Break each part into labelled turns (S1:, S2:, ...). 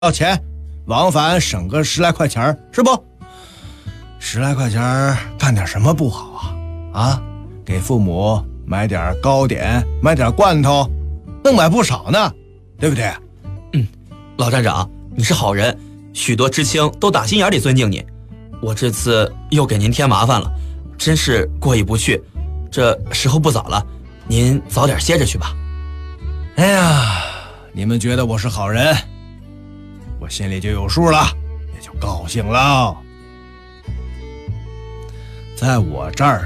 S1: 要钱，往返省个10来块钱，是不？10来块钱干点什么不好啊？给父母买点糕点，买点罐头，能买不少呢，对不对？
S2: 老站长，你是好人，许多知青都打心眼里尊敬你。我这次又给您添麻烦了，真是过意不去。这时候不早了，您早点歇着去吧。
S1: 哎呀，你们觉得我是好人，我心里就有数了，也就高兴了。在我这儿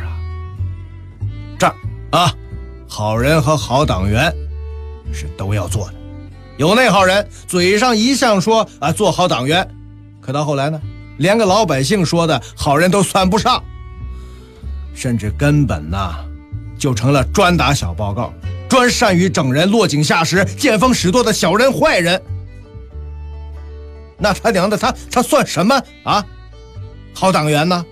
S1: 好人和好党员是都要做的。有那好人嘴上一向说做好党员，可到后来呢，连个老百姓说的好人都算不上，甚至根本就成了专打小报告，专善于整人，落井下石，见风使舵的小人坏人。那他娘的他算什么啊？好党员呢？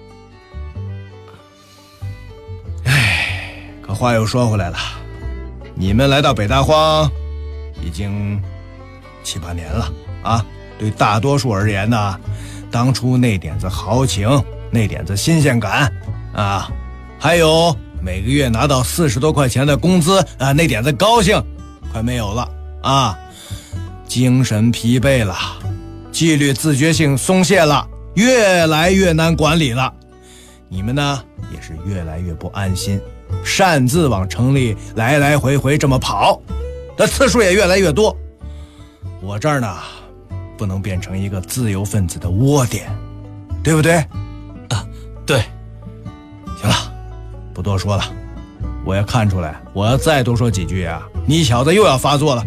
S1: 可话又说回来了，你们来到北大荒已经7、8年了啊！对大多数而言呢，当初那点子豪情，那点子新鲜感啊，还有每个月拿到40多块钱的工资那点子高兴，快没有了啊！精神疲惫了，纪律自觉性松懈了，越来越难管理了。你们呢，也是越来越不安心，擅自往城里来来回回这么跑，的次数也越来越多。我这儿呢，不能变成一个自由分子的窝点，对不对？
S2: 对。
S1: 行了，不多说了，我要看出来，我要再多说几句你小子又要发作了。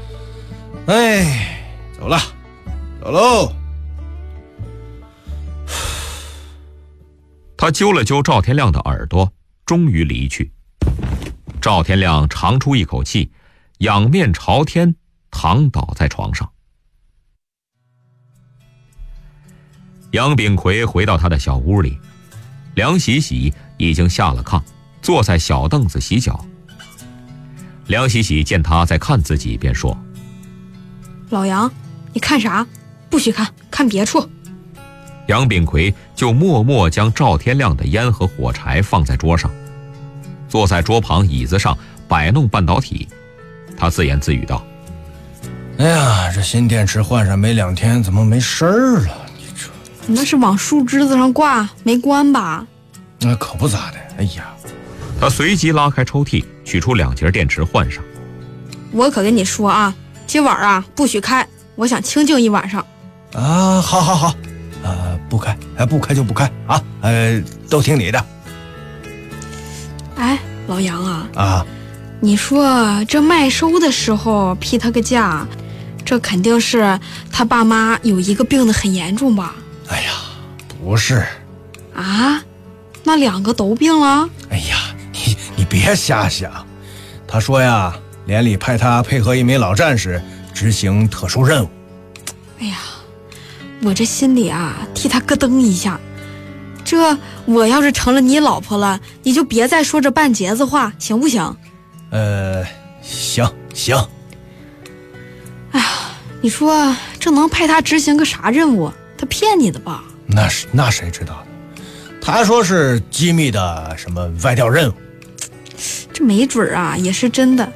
S1: 哎，走了，走喽。
S3: 他揪了揪赵天亮的耳朵，终于离去。赵天亮长出一口气，仰面朝天躺倒在床上。杨炳奎回到他的小屋里，梁喜喜已经下了炕，坐在小凳子洗脚。梁喜喜见他在看自己，便说：
S4: 老杨，你看啥？不许看，看别处。
S3: 杨炳奎就默默将赵天亮的烟和火柴放在桌上，坐在桌旁椅子上摆弄半导体。他自言自语道：
S1: 哎呀，这新电池换上没2天，怎么没声儿了？
S4: 你那是往树枝子上挂，没关吧？
S1: 那可不咋的。哎呀，
S3: 他随即拉开抽屉，取出2节电池换上。
S4: 我可跟你说今晚不许开，我想清静一晚上。
S1: 好，不开就不开啊，都听你的。
S4: 哎，老杨你说这麦收的时候批他个假，这肯定是他爸妈有一个病得很严重吧？
S1: 哎呀，不是
S4: 那2个都病了？
S1: 哎呀，你别瞎想。他说连里派他配合一名老战士执行特殊任务。
S4: 哎呀，我这心里替他咯噔一下。这我要是成了你老婆了，你就别再说这半截子话，行不行？
S1: 行。
S4: 哎呀，你说这能派他执行个啥任务？他骗你的吧？
S1: 那谁知道的？他说是机密的什么外调任务。
S4: 这没准也是真的。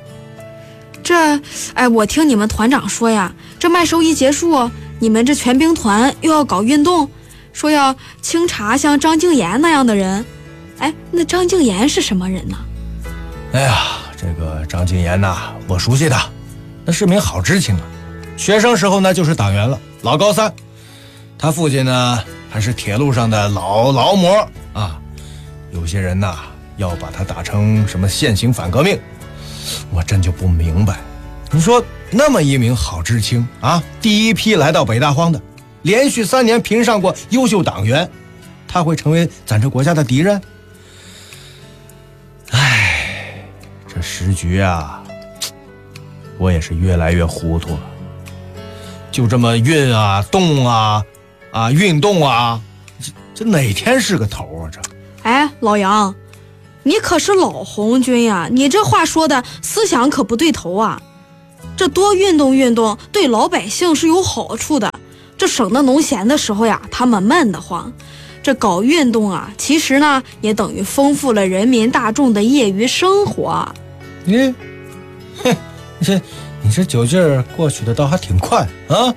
S4: 我听你们团长说这麦收一结束，你们这全兵团又要搞运动，说要清查像张敬言那样的人。那张敬言是什么人呢？
S1: 哎呀，这个张敬言我熟悉他，那是名好知青学生时候呢就是党员了，老高3。他父亲呢还是铁路上的劳模有些人要把他打成什么现行反革命，我真就不明白。你说那么一名好知青第一批来到北大荒的，连续3年评上过优秀党员，他会成为咱这国家的敌人？哎，这时局我也是越来越糊涂了。就这么运动运动这哪天是个头这？
S4: 老杨，你可是老红军呀，你这话说的思想可不对头这多运动运动对老百姓是有好处的，这省得农闲的时候呀他们闷得慌。这搞运动啊，其实呢也等于丰富了人民大众的业余生活。
S1: 你这酒劲儿过去的倒还挺快啊！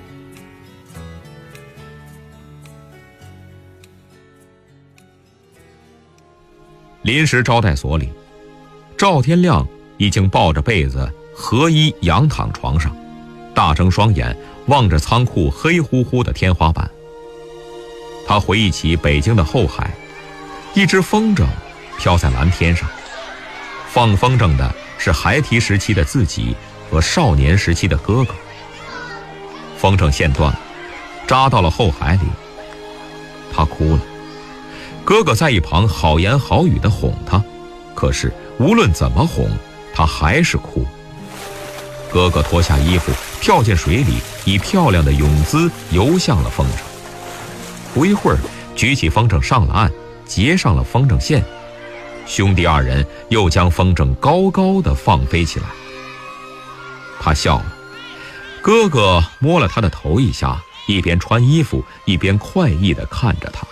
S3: 临时招待所里，赵天亮已经抱着被子合衣仰躺床上，大睁双眼望着仓库黑乎乎的天花板。他回忆起北京的后海，一只风筝飘在蓝天上，放风筝的是孩提时期的自己和少年时期的哥哥。风筝线断了，扎到了后海里，他哭了。哥哥在一旁好言好语地哄他，可是无论怎么哄，他还是哭。哥哥脱下衣服跳进水里，以漂亮的泳姿游向了风筝。不一会儿，举起风筝上了岸，结上了风筝线。兄弟二人又将风筝高高地放飞起来。他笑了，哥哥摸了他的头一下，一边穿衣服一边快意地看着他。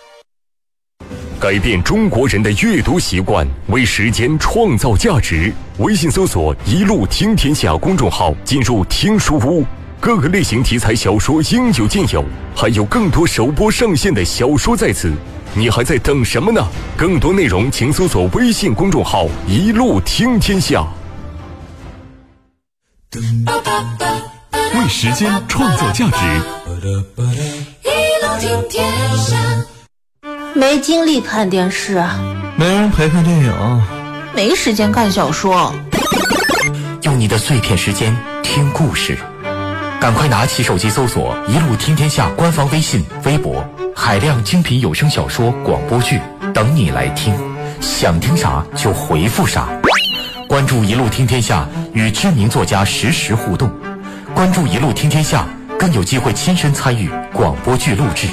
S5: 改变中国人的阅读习惯，为时间创造价值。微信搜索“一路听天下”公众号，进入听书屋，各个类型题材小说应有尽有，还有更多首播上线的小说在此，你还在等什么呢？更多内容请搜索微信公众号“一路听天下”。
S6: 为时间创造价值，
S7: 一路听天下。没精力看电视，
S8: 没人陪看电影，
S7: 没时间看小说。
S6: 用你的碎片时间听故事，赶快拿起手机搜索“一路听天下”官方微信、微博，海量精品有声小说、广播剧等你来听，想听啥就回复啥。关注“一路听天下”，与知名作家实时互动。关注“一路听天下”，更有机会亲身参与广播剧录制。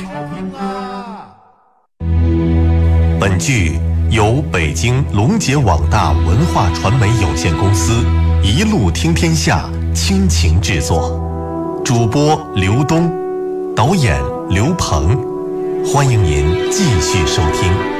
S9: 本剧由北京龙杰网大文化传媒有限公司一路听天下倾情制作，主播刘东，导演刘鹏，欢迎您继续收听。